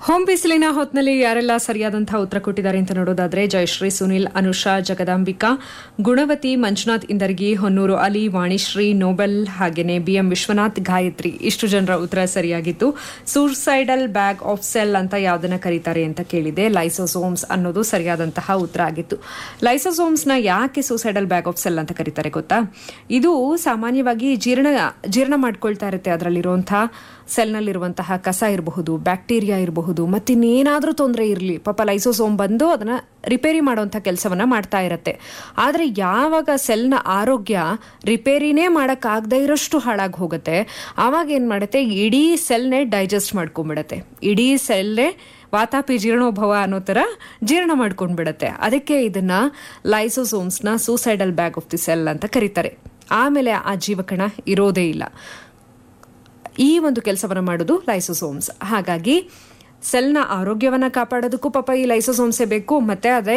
Home ಬಿಸಿಲಿನ ಹೊತ್ನಲ್ಲಿ ಯಾರೆಲ್ಲ ಸರಿಯಾದಂತಹ ಉತ್ತರ ಕೊಟ್ಟಿದ್ದಾರೆ ಅಂತ ನೋಡೋದಾದ್ರೆ ಜಯಶ್ರೀ, ಸುನಿಲ್, ಅನುಷಾ, ಜಗದಾಂಬಿಕಾ, ಗುಣವತಿ, ಮಂಜುನಾಥ್ ಇಂದರ್ಗಿ, ಹೊನ್ನೂರು ಅಲಿ, ವಾಣಿಶ್ರೀ, ನೋಬೆಲ್, ಹಾಗೇನೆ ಬಿಎಂ ವಿಶ್ವನಾಥ್, ಗಾಯತ್ರಿ ಇಷ್ಟು ಜನರ ಉತ್ತರ ಸರಿಯಾಗಿತ್ತು. ಸೂಸೈಡಲ್ ಬ್ಯಾಗ್ ಆಫ್ ಸೆಲ್ ಅಂತ ಯಾವ್ದನ್ನ ಕರೀತಾರೆ ಅಂತ ಕೇಳಿದೆ. ಲೈಸೋಸೋಮ್ಸ್ ಅನ್ನೋದು ಸರಿಯಾದಂತಹ ಉತ್ತರ ಆಗಿತ್ತು. ಲೈಸೋಸೋಮ್ಸ್ನ ಯಾಕೆ ಸೂಸೈಡಲ್ ಬ್ಯಾಗ್ ಆಫ್ ಸೆಲ್ ಅಂತ ಕರೀತಾರೆ ಗೊತ್ತಾ? ಇದು ಸಾಮಾನ್ಯವಾಗಿ ಜೀರ್ಣ ಮಾಡ್ಕೊಳ್ತಾ ಇರುತ್ತೆ. ಅದರಲ್ಲಿರುವಂತಹ ಸೆಲ್ನಲ್ಲಿರುವಂತಹ ಕಸ ಇರಬಹುದು, ಬ್ಯಾಕ್ಟೀರಿಯಾ ಇರಬಹುದು, ಮತ್ತಿನ್ನೇನಾದ್ರೂ ತೊಂದರೆ ಇರಲಿ, ಪಾಪ ಲೈಸೋಸೋಮ್ ಬಂದು ಅದನ್ನ ರಿಪೇರಿ ಮಾಡುವಂಥ ಕೆಲಸವನ್ನ ಮಾಡ್ತಾ ಇರತ್ತೆ. ಆದರೆ ಯಾವಾಗ ಸೆಲ್ನ ಆರೋಗ್ಯ ರಿಪೇರಿನೇ ಮಾಡೋಕ್ಕಾಗದೇ ಇರೋಷ್ಟು ಹಾಳಾಗಿ ಹೋಗುತ್ತೆ, ಆವಾಗ ಏನು ಮಾಡುತ್ತೆ, ಇಡೀ ಸೆಲ್ನೇ ಡೈಜೆಸ್ಟ್ ಮಾಡ್ಕೊಂಡ್ಬಿಡತ್ತೆ. ಇಡೀ ಸೆಲ್ನೇ ವಾತಾಪಿ ಜೀರ್ಣೋಭವ ಅನ್ನೋ ಥರ ಜೀರ್ಣ ಮಾಡ್ಕೊಂಡ್ಬಿಡತ್ತೆ. ಅದಕ್ಕೆ ಇದನ್ನ ಲೈಸೋಸೋಮ್ಸ್ನ suicidal bag of the cell ಅಂತ ಕರೀತಾರೆ. ಆಮೇಲೆ ಆ ಜೀವಕಣ ಇರೋದೇ ಇಲ್ಲ. ಈ ಒಂದು ಕೆಲಸವನ್ನು ಮಾಡೋದು ಲೈಸೋಸೋಮ್ಸ್. ಹಾಗಾಗಿ ಸೆಲ್ನ ಆರೋಗ್ಯವನ್ನು ಕಾಪಾಡೋದಕ್ಕೂ ಪಾಪ ಈ ಲೈಸೋಸೋಮ್ಸೇ ಬೇಕು. ಮತ್ತೆ ಅದೇ